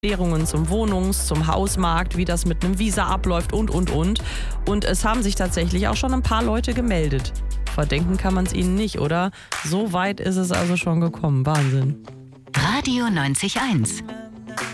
Erklärungen zum zum Hausmarkt, wie das mit einem Visa abläuft und. Und es haben sich tatsächlich auch schon ein paar Leute gemeldet. Verdenken kann man es ihnen nicht, oder? So weit ist es also schon gekommen. Wahnsinn. Radio 90.1